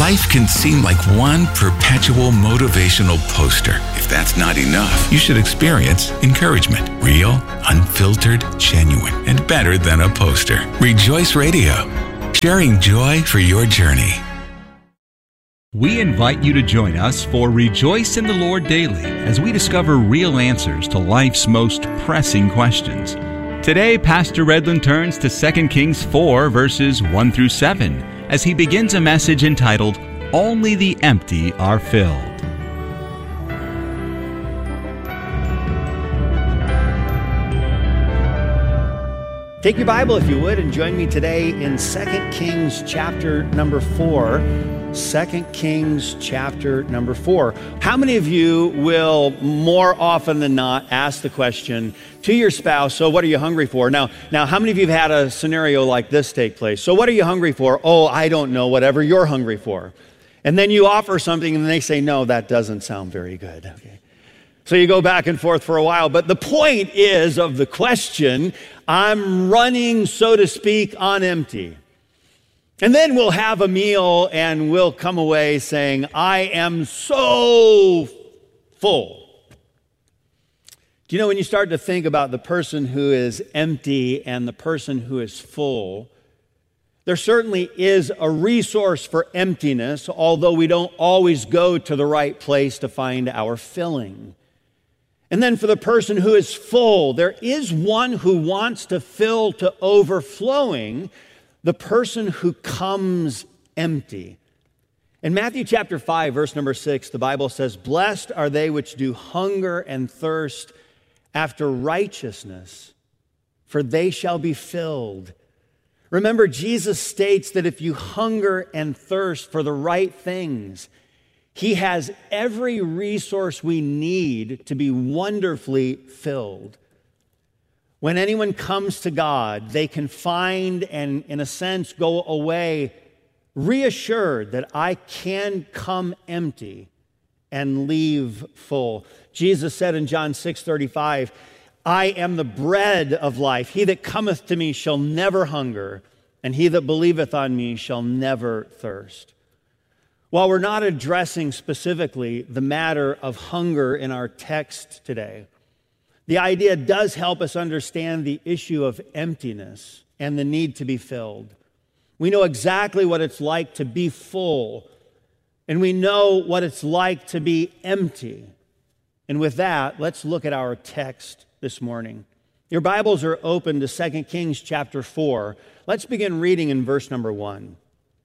Life can seem like one perpetual motivational poster. If that's not enough, you should experience encouragement. Real, unfiltered, genuine, and better than a poster. Rejoice Radio. Sharing joy for your journey. We invite you to join us for Rejoice in the Lord Daily as we discover real answers to life's most pressing questions. Today, Pastor Redland turns to 2 Kings 4, verses 1 through 7, as he begins a message entitled, Only the Empty Are Filled. Take your Bible, if you would, and join me today in 2 Kings chapter number 4. 2 Kings chapter number 4. How many of you will more often than not ask the question to your spouse, so what are you hungry for? Now, how many of you have had a scenario like this take place? So what are you hungry for? Oh, I don't know, whatever you're hungry for. And then you offer something and they say, no, that doesn't sound very good. Okay. So you go back and forth for a while. But the point is of the question, I'm running, so to speak, on empty. And then we'll have a meal and we'll come away saying, I am so full. Do you know, when you start to think about the person who is empty and the person who is full, there certainly is a resource for emptiness, although we don't always go to the right place to find our filling. And then for the person who is full, there is one who wants to fill to overflowing, the person who comes empty. In Matthew chapter 5, verse number 6, the Bible says, Blessed are they which do hunger and thirst after righteousness, for they shall be filled. Remember, Jesus states that if you hunger and thirst for the right things, He has every resource we need to be wonderfully filled. When anyone comes to God, they can find and, in a sense, go away reassured that I can come empty and leave full. Jesus said in John 6:35, I am the bread of life. He that cometh to me shall never hunger, and he that believeth on me shall never thirst. While we're not addressing specifically the matter of hunger in our text today, the idea does help us understand the issue of emptiness and the need to be filled. We know exactly what it's like to be full, and we know what it's like to be empty. And with that, let's look at our text this morning. Your Bibles are open to 2 Kings chapter 4. Let's begin reading in verse number 1.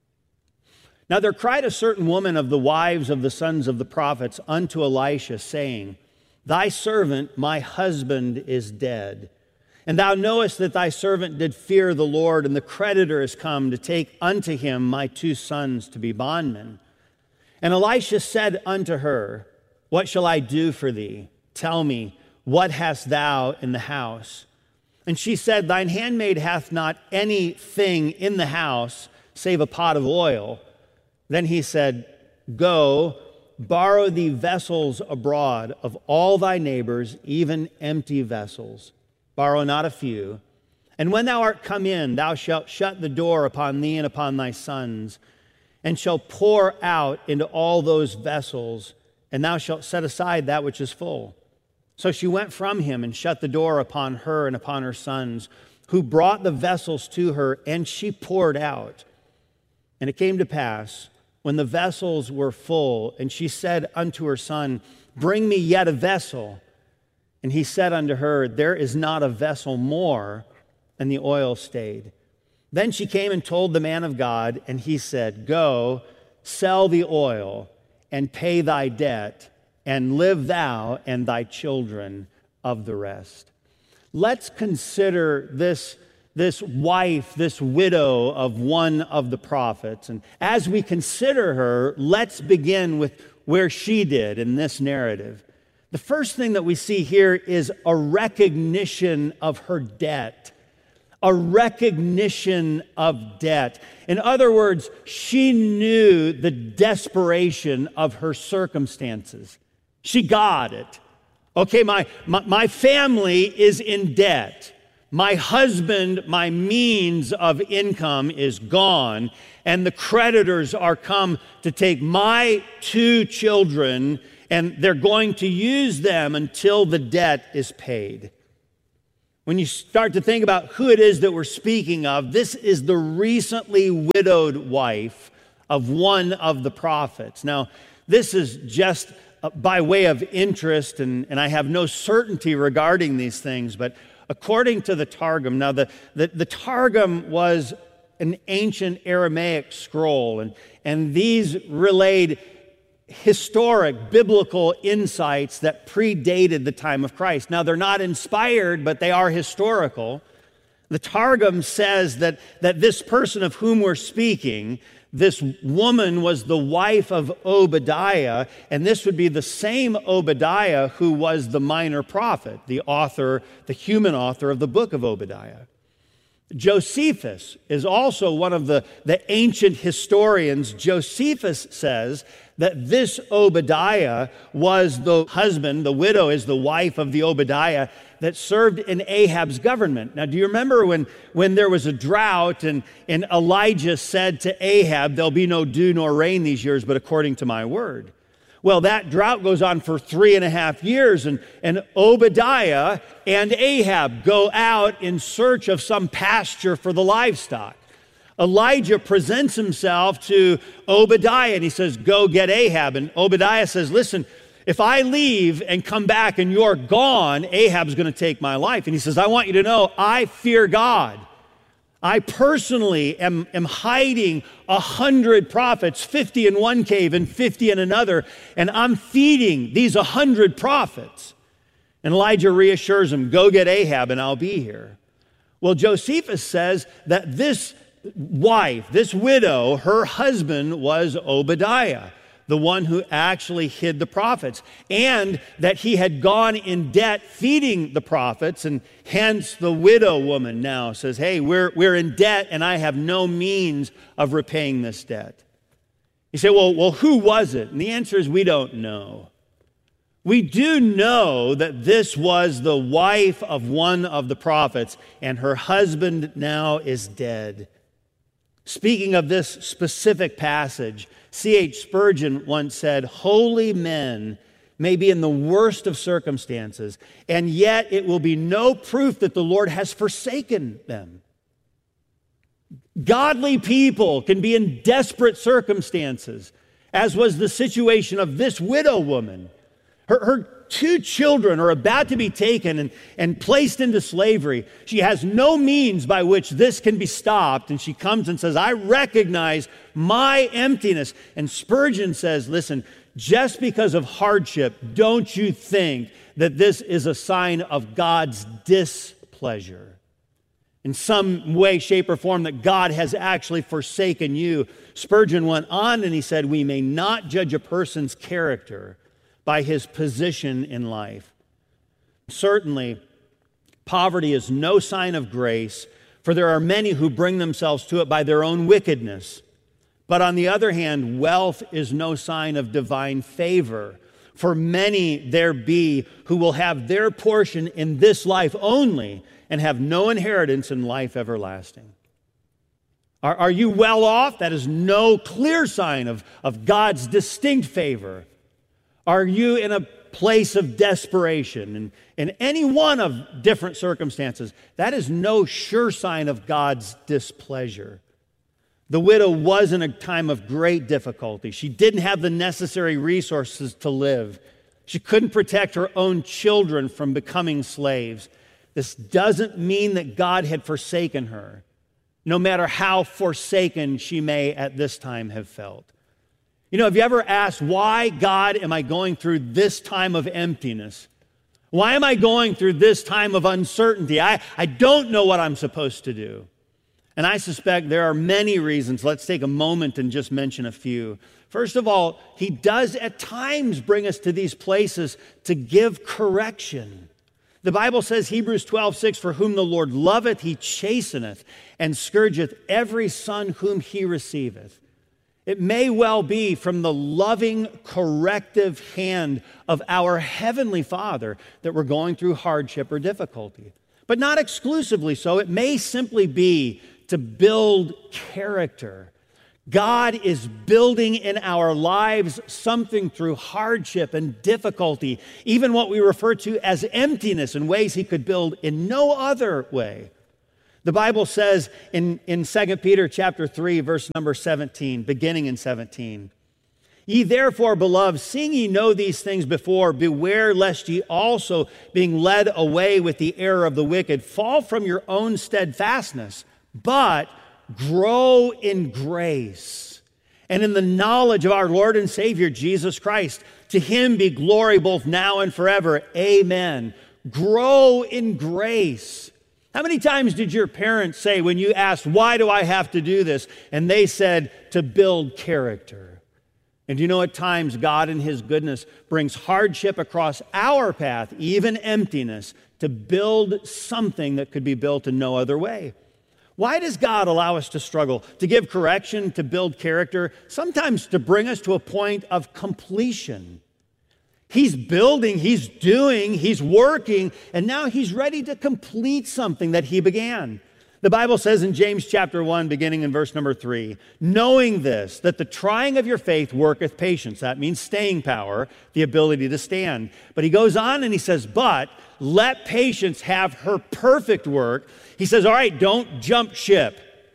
Now there cried a certain woman of the wives of the sons of the prophets unto Elisha, saying, Thy servant, my husband, is dead. And thou knowest that thy servant did fear the Lord, and the creditor is come to take unto him my 2 sons to be bondmen. And Elisha said unto her, What shall I do for thee? Tell me, what hast thou in the house? And she said, Thine handmaid hath not anything in the house, save a pot of oil. Then he said, Go, borrow thee vessels abroad of all thy neighbors, even empty vessels. Borrow not a few. And when thou art come in, thou shalt shut the door upon thee and upon thy sons, and shalt pour out into all those vessels, and thou shalt set aside that which is full. So she went from him and shut the door upon her and upon her sons, who brought the vessels to her, and she poured out. And it came to pass, when the vessels were full, and she said unto her son, Bring me yet a vessel. And he said unto her, There is not a vessel more. And the oil stayed. Then she came and told the man of God, and he said, Go, sell the oil, and pay thy debt, and live thou and thy children of the rest. Let's consider this wife, this widow of one of the prophets. And as we consider her, let's begin with where she did in this narrative. The first thing that we see here is a recognition of her debt. A recognition of debt. In other words, she knew the desperation of her circumstances. She got it. Okay, my family is in debt. my husband, my means of income is gone, and the creditors are come to take my 2 children, and they're going to use them until the debt is paid. When you start to think about who it is that we're speaking of, this is the recently widowed wife of one of the prophets. Now, this is just by way of interest, and I have no certainty regarding these things, but according to the Targum, now the Targum was an ancient Aramaic scroll, and these relayed historic biblical insights that predated the time of Christ. Now, they're not inspired, but they are historical. The Targum says that this person of whom we're speaking, this woman, was the wife of Obadiah, and this would be the same Obadiah who was the minor prophet, the human author of the book of Obadiah. Josephus is also one of the ancient historians. Josephus says that this Obadiah was the husband, the widow is the wife of the Obadiah that served in Ahab's government. Now, do you remember when there was a drought and Elijah said to Ahab, there'll be no dew nor rain these years, but according to my word? Well, that drought goes on for 3.5 years, and Obadiah and Ahab go out in search of some pasture for the livestock. Elijah presents himself to Obadiah, and he says, go get Ahab. And Obadiah says, listen, if I leave and come back and you're gone, Ahab's going to take my life. And he says, I want you to know, I fear God. I personally am hiding 100 prophets, 50 in one cave and 50 in another, and I'm feeding these 100 prophets. And Elijah reassures him, go get Ahab and I'll be here. Well, Josephus says that this wife, this widow, her husband was Obadiah, the one who actually hid the prophets, and that he had gone in debt feeding the prophets, and hence the widow woman now says, hey, we're in debt and I have no means of repaying this debt. You say, well, who was it? And the answer is we don't know. We do know that this was the wife of one of the prophets, and her husband now is dead. Speaking of this specific passage, C.H. Spurgeon once said, holy men may be in the worst of circumstances, and yet it will be no proof that the Lord has forsaken them. Godly people can be in desperate circumstances, as was the situation of this widow woman. Her 2 children are about to be taken and placed into slavery. She has no means by which this can be stopped, and she comes and says, I recognize my emptiness. And Spurgeon says, listen, just because of hardship, don't you think that this is a sign of God's displeasure? In some way, shape, or form that God has actually forsaken you. Spurgeon went on and he said, we may not judge a person's character by his position in life. Certainly, poverty is no sign of grace, for there are many who bring themselves to it by their own wickedness. But on the other hand, wealth is no sign of divine favor, for many there be who will have their portion in this life only and have no inheritance in life everlasting. Are you well off? That is no clear sign of God's distinct favor. Are you in a place of desperation in any one of different circumstances? That is no sure sign of God's displeasure. The widow was in a time of great difficulty. She didn't have the necessary resources to live. She couldn't protect her own children from becoming slaves. This doesn't mean that God had forsaken her, no matter how forsaken she may at this time have felt. You know, have you ever asked, why, God, am I going through this time of emptiness? Why am I going through this time of uncertainty? I don't know what I'm supposed to do. And I suspect there are many reasons. Let's take a moment and just mention a few. First of all, he does at times bring us to these places to give correction. The Bible says, Hebrews 12:6, for whom the Lord loveth, he chasteneth, and scourgeth every son whom he receiveth. It may well be from the loving, corrective hand of our Heavenly Father that we're going through hardship or difficulty. but not exclusively so. It may simply be to build character. God is building in our lives something through hardship and difficulty, even what we refer to as emptiness, in ways he could build in no other way. The Bible says in 2 Peter chapter 3, verse number 17, beginning in 17, "Ye therefore, beloved, seeing ye know these things before, beware lest ye also, being led away with the error of the wicked, fall from your own steadfastness, but grow in grace and in the knowledge of our Lord and Savior, Jesus Christ. To him be glory both now and forever. Amen." Grow in grace. How many times did your parents say when you asked, "Why do I have to do this?" and they said, "To build character"? And you know, at times, God in his goodness brings hardship across our path, even emptiness, to build something that could be built in no other way. Why does God allow us to struggle? To give correction, to build character, sometimes to bring us to a point of completion. He's building, he's doing, he's working, and now he's ready to complete something that he began. The Bible says in James chapter 1, beginning in verse number 3, "Knowing this, that the trying of your faith worketh patience." That means staying power, the ability to stand. But he goes on and he says, "But let patience have her perfect work." He says, all right, don't jump ship.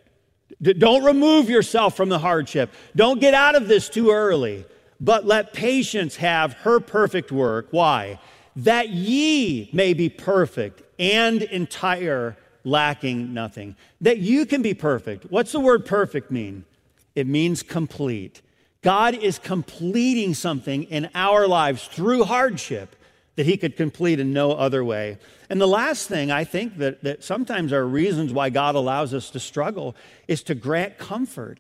Don't remove yourself from the hardship. Don't get out of this too early. But let patience have her perfect work. Why? That ye may be perfect and entire, lacking nothing. That you can be perfect. What's the word perfect mean? It means complete. God is completing something in our lives through hardship that he could complete in no other way. And the last thing I think that sometimes are reasons why God allows us to struggle is to grant comfort.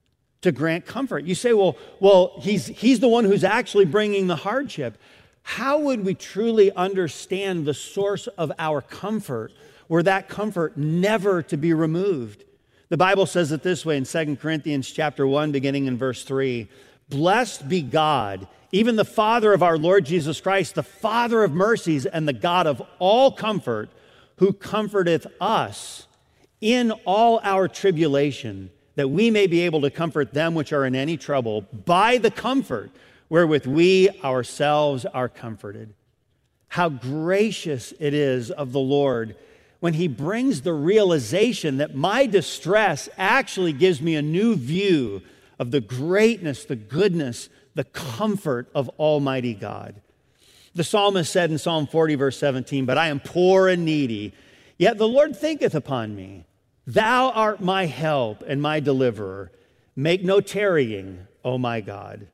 To grant comfort. You say, well, he's the one who's actually bringing the hardship. How would we truly understand the source of our comfort, were that comfort never to be removed? The Bible says it this way in 2 Corinthians chapter 1, beginning in verse 3, "Blessed be God, even the Father of our Lord Jesus Christ, the Father of mercies and the God of all comfort, who comforteth us in all our tribulation, that we may be able to comfort them which are in any trouble by the comfort wherewith we ourselves are comforted." How gracious it is of the Lord when he brings the realization that my distress actually gives me a new view of the greatness, the goodness, the comfort of Almighty God. The psalmist said in Psalm 40, verse 17, "But I am poor and needy, yet the Lord thinketh upon me. Thou art my help and my deliverer. Make no tarrying, O my God."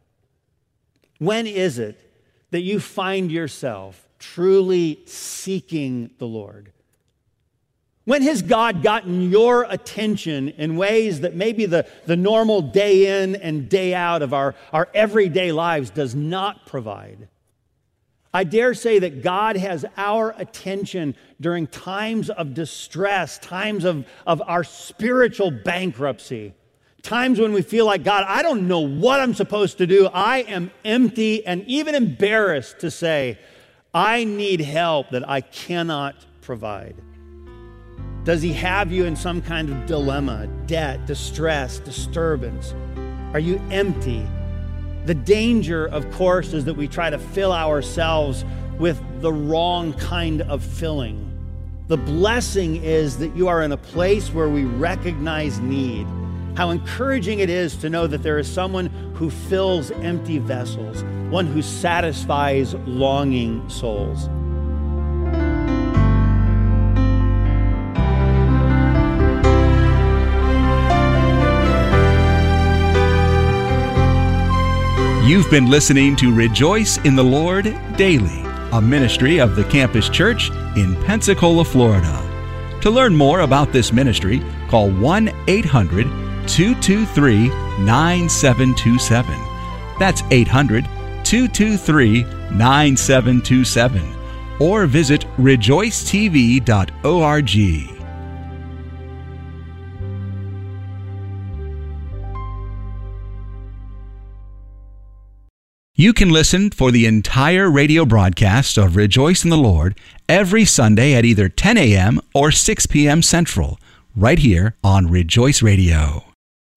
When is it that you find yourself truly seeking the Lord? When has God gotten your attention in ways that maybe the normal day in and day out of our everyday lives does not provide? I dare say that God has our attention during times of distress, times of our spiritual bankruptcy, times when we feel like, God, I don't know what I'm supposed to do. I am empty and even embarrassed to say, I need help that I cannot provide. Does he have you in some kind of dilemma, debt, distress, disturbance? Are you empty? The danger, of course, is that we try to fill ourselves with the wrong kind of filling. The blessing is that you are in a place where we recognize need. How encouraging it is to know that there is someone who fills empty vessels, one who satisfies longing souls. You've been listening to Rejoice in the Lord Daily, a ministry of the Campus Church in Pensacola, Florida. To learn more about this ministry, call 1-800-223-9727. That's 800-223-9727. Or visit rejoicetv.org. You can listen for the entire radio broadcast of Rejoice in the Lord every Sunday at either 10 a.m. or 6 p.m. Central, right here on Rejoice Radio.